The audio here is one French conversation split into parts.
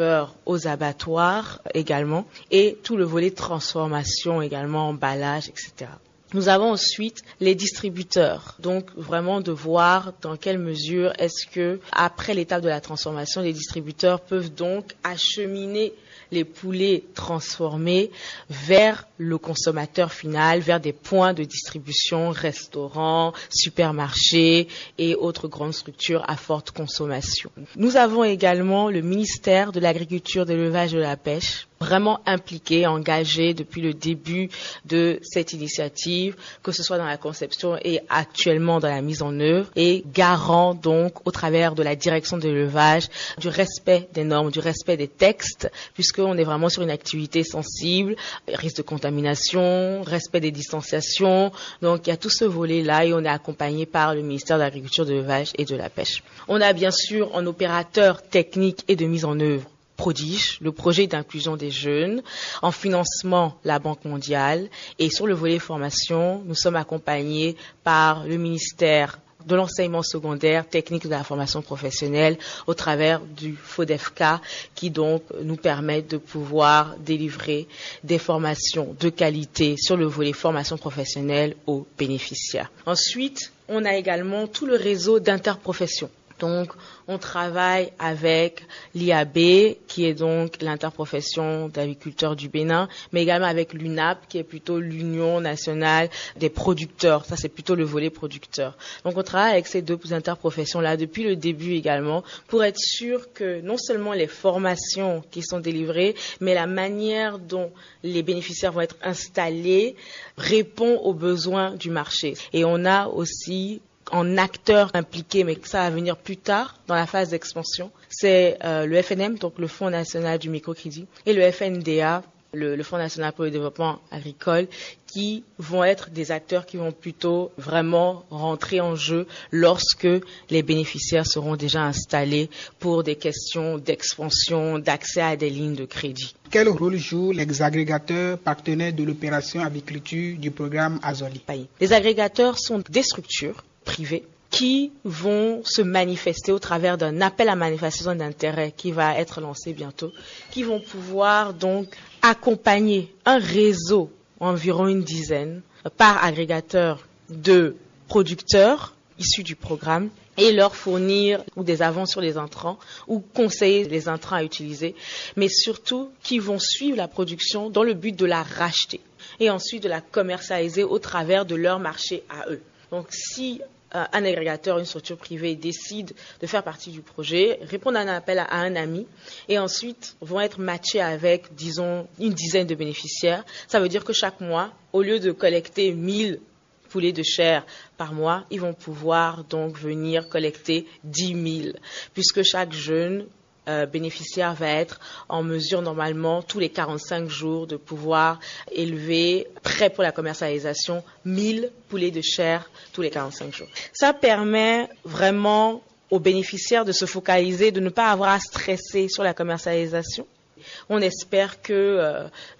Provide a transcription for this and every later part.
éleveurs aux abattoirs également, et tout le volet transformation également, emballage, etc. Nous avons ensuite les distributeurs, donc vraiment de voir dans quelle mesure est-ce que, après l'étape de la transformation, les distributeurs peuvent donc acheminer les poulets transformés vers le consommateur final, vers des points de distribution, restaurants, supermarchés et autres grandes structures à forte consommation. Nous avons également le ministère de l'Agriculture, de l'Élevage et de la Pêche, vraiment impliqué, engagé depuis le début de cette initiative, que ce soit dans la conception et actuellement dans la mise en œuvre, et garant donc au travers de la direction de l'élevage du respect des normes, du respect des textes, puisqu'on est vraiment sur une activité sensible, risque de contamination, respect des distanciations. Donc il y a tout ce volet-là et on est accompagné par le ministère de l'Agriculture, de l'Élevage et de la Pêche. On a bien sûr un opérateur technique et de mise en œuvre Prodige, le projet d'inclusion des jeunes, en financement la Banque mondiale, et sur le volet formation, nous sommes accompagnés par le ministère de l'enseignement secondaire, technique de la formation professionnelle, au travers du FODEFK, qui donc nous permet de pouvoir délivrer des formations de qualité sur le volet formation professionnelle aux bénéficiaires. Ensuite, on a également tout le réseau d'interprofessions. Donc, on travaille avec l'IAB, qui est donc l'interprofession d'agriculteurs du Bénin, mais également avec l'UNAP, qui est plutôt l'Union nationale des producteurs. Ça, c'est plutôt le volet producteur. Donc, on travaille avec ces deux interprofessions-là depuis le début également, pour être sûr que non seulement les formations qui sont délivrées, mais la manière dont les bénéficiaires vont être installés répond aux besoins du marché. Et on a aussi en acteurs impliqués, mais ça va venir plus tard dans la phase d'expansion, c'est le FNM, donc le Fonds national du microcrédit, et le FNDA, le Fonds national pour le développement agricole, qui vont être des acteurs qui vont plutôt vraiment rentrer en jeu lorsque les bénéficiaires seront déjà installés pour des questions d'expansion, d'accès à des lignes de crédit. Quel rôle jouent les agrégateurs partenaires de l'opération aviculture du programme Azoli? Les agrégateurs sont des structures privés qui vont se manifester au travers d'un appel à manifestation d'intérêt qui va être lancé bientôt, qui vont pouvoir donc accompagner un réseau, environ une dizaine, par agrégateur de producteurs issus du programme et leur fournir ou des avances sur les intrants ou conseiller les intrants à utiliser, mais surtout qui vont suivre la production dans le but de la racheter et ensuite de la commercialiser au travers de leur marché à eux. Donc, si un agrégateur, une structure privée décide de faire partie du projet, répondre à un appel à un ami et ensuite vont être matchés avec, disons, une dizaine de bénéficiaires, ça veut dire que chaque mois, au lieu de collecter 1000 poulets de chair par mois, ils vont pouvoir donc venir collecter 10 000, puisque chaque jeune bénéficiaire va être en mesure normalement tous les 45 jours de pouvoir élever, prêt pour la commercialisation, 1000 poulets de chair tous les 45 jours. Ça permet vraiment aux bénéficiaires de se focaliser, de ne pas avoir à stresser sur la commercialisation. On espère que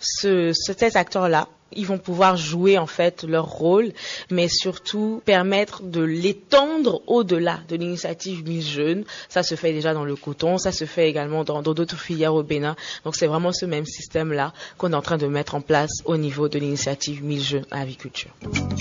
ces acteurs-là, ils vont pouvoir jouer en fait leur rôle, mais surtout permettre de l'étendre au-delà de l'initiative 1000 jeunes. Ça se fait déjà dans le coton, ça se fait également dans d'autres filières au Bénin. Donc c'est vraiment ce même système-là qu'on est en train de mettre en place au niveau de l'initiative 1000 jeunes à aviculture.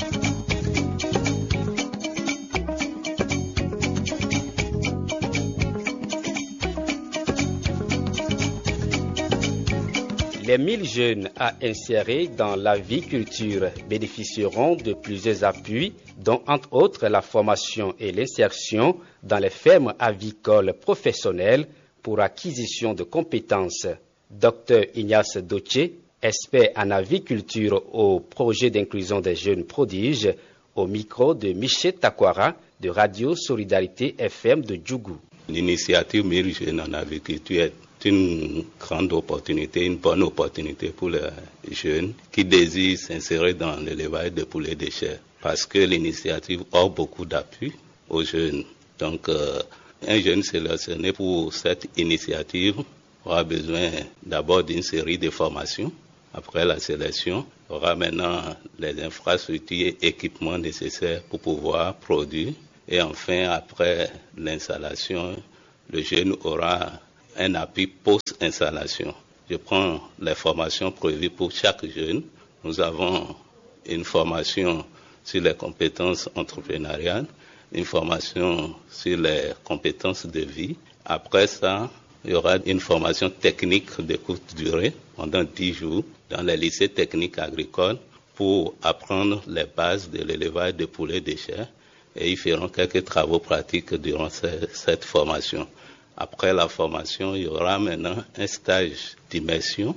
Les 1000 jeunes à insérer dans l'aviculture bénéficieront de plusieurs appuis, dont entre autres la formation et l'insertion dans les fermes avicoles professionnelles pour acquisition de compétences. Dr Ignace Doche, expert en aviculture au projet d'inclusion des jeunes prodiges, au micro de Michel Takwara de Radio Solidarité FM de Djougou. L'initiative 1000 jeunes en aviculture est une grande opportunité, une bonne opportunité pour les jeunes qui désirent s'insérer dans l'élevage de poulets de chair, parce que l'initiative offre beaucoup d'appui aux jeunes. Donc, un jeune sélectionné pour cette initiative aura besoin d'abord d'une série de formations. Après la sélection, aura maintenant les infrastructures et équipements nécessaires pour pouvoir produire. Et enfin, après l'installation, le jeune aura un appui post-installation. Je prends les formations prévues pour chaque jeune. Nous avons une formation sur les compétences entrepreneuriales, une formation sur les compétences de vie. Après ça, il y aura une formation technique de courte durée pendant 10 jours dans les lycées techniques agricoles pour apprendre les bases de l'élevage de poulets de chair, et ils feront quelques travaux pratiques durant cette formation. Après la formation, il y aura maintenant un stage d'immersion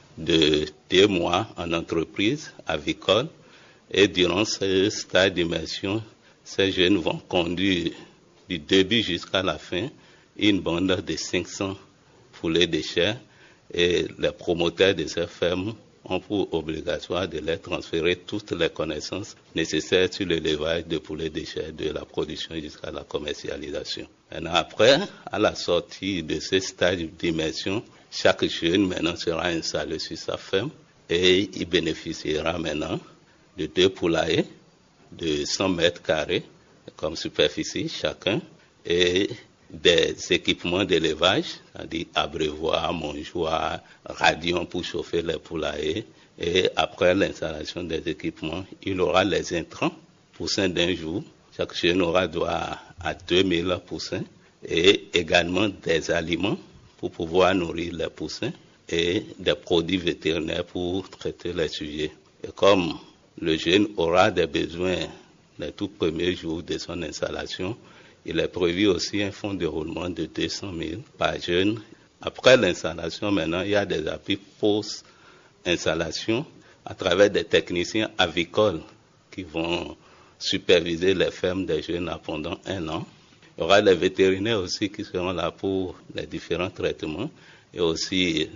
de 2 mois en entreprise avicole, et durant ce stage d'immersion, ces jeunes vont conduire du début jusqu'à la fin une bande de 500 poulets de chair, et les promoteurs de ces fermes ont pour obligatoire de leur transférer toutes les connaissances nécessaires sur l'élevage de poulets de chair, de la production jusqu'à la commercialisation. Maintenant, après, à la sortie de ce stage d'immersion, chaque jeune maintenant sera installé sur sa ferme et il bénéficiera maintenant de 2 poulaillers de 100 mètres carrés comme superficie chacun, et des équipements d'élevage, c'est-à-dire abreuvoir, mangeoire, radion pour chauffer les poulaillers. Et après l'installation des équipements, il aura les intrants, poussins d'un jour. Chaque jeune aura droit à 2000 poussins, et également des aliments pour pouvoir nourrir les poussins et des produits vétérinaires pour traiter les sujets. Et comme le jeune aura des besoins les tout premiers jours de son installation, il est prévu aussi un fonds de roulement de 200 000 par jeune. Après l'installation, maintenant, il y a des appuis post-installation à travers des techniciens avicoles qui vont superviser les fermes des jeunes pendant 1 an. Il y aura les vétérinaires aussi qui seront là pour les différents traitements et aussi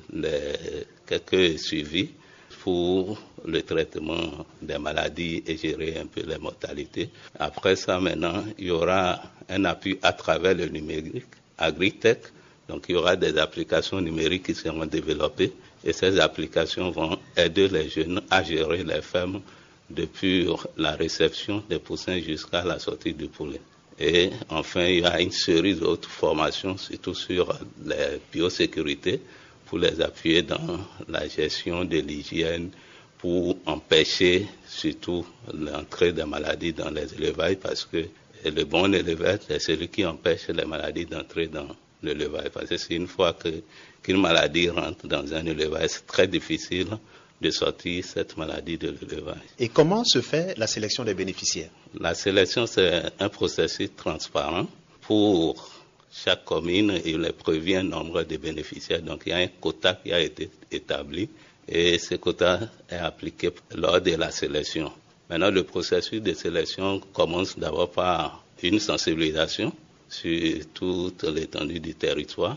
quelques suivis pour le traitement des maladies et gérer un peu les mortalités. Après ça, maintenant, il y aura un appui à travers le numérique, AgriTech. Donc, il y aura des applications numériques qui seront développées et ces applications vont aider les jeunes à gérer les fermes depuis la réception des poussins jusqu'à la sortie du poulet. Et enfin, il y a une série d'autres formations, surtout sur la biosécurité, pour les appuyer dans la gestion de l'hygiène, pour empêcher surtout l'entrée des maladies dans les élevages, parce que le bon éleveur, c'est celui qui empêche les maladies d'entrer dans l'élevage. Parce que c'est une fois qu'une maladie rentre dans un élevage, c'est très difficile de sortir cette maladie de l'élevage. Et comment se fait la sélection des bénéficiaires? La sélection, c'est un processus transparent. Pour chaque commune, il est prévu un nombre de bénéficiaires. Donc, il y a un quota qui a été établi et ce quota est appliqué lors de la sélection. Maintenant, le processus de sélection commence d'abord par une sensibilisation sur toute l'étendue du territoire.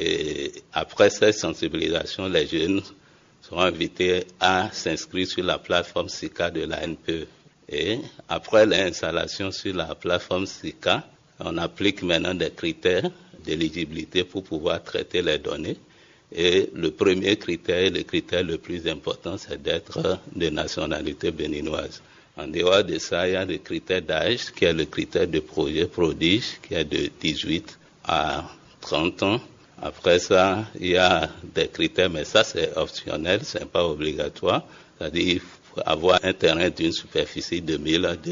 Et après cette sensibilisation, les jeunes seront invités à s'inscrire sur la plateforme SICA de l'ANPE. Et après l'installation sur la plateforme SICA, on applique maintenant des critères d'éligibilité pour pouvoir traiter les données. Et le premier critère, le critère le plus important, c'est d'être de nationalité béninoise. En dehors de ça, il y a le critère d'âge, qui est le critère de projet prodige, qui est de 18 à 30 ans. Après ça, il y a des critères, mais ça c'est optionnel, c'est pas obligatoire. C'est-à-dire il faut avoir un terrain d'une superficie de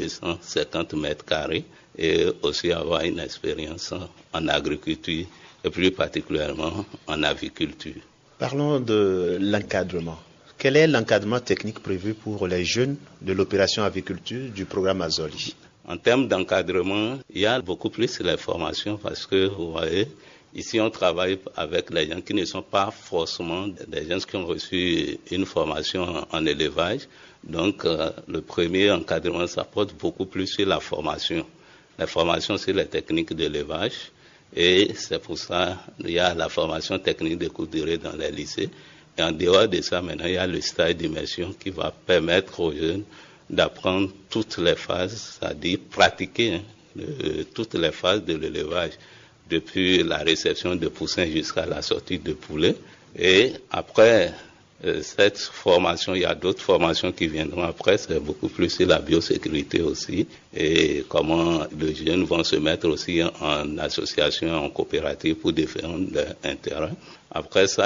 1250 mètres carrés et aussi avoir une expérience en agriculture et plus particulièrement en aviculture. Parlons de l'encadrement. Quel est l'encadrement technique prévu pour les jeunes de l'opération aviculture du programme Azoli? En termes d'encadrement, il y a beaucoup plus les formations parce que vous voyez, ici, on travaille avec les gens qui ne sont pas forcément des gens qui ont reçu une formation en élevage. Donc, le premier encadrement, ça porte beaucoup plus sur la formation. La formation sur les techniques d'élevage. Et c'est pour ça qu'il y a la formation technique de courte durée dans les lycées. Et en dehors de ça, maintenant, il y a le stage d'immersion qui va permettre aux jeunes d'apprendre toutes les phases, c'est-à-dire pratiquer toutes les phases de l'élevage, depuis la réception de poussins jusqu'à la sortie de poulet. Et après Cette formation, il y a d'autres formations qui viendront après, c'est beaucoup plus sur la biosécurité aussi et comment les jeunes vont se mettre aussi en association, en coopérative pour défendre leurs intérêts. Après ça,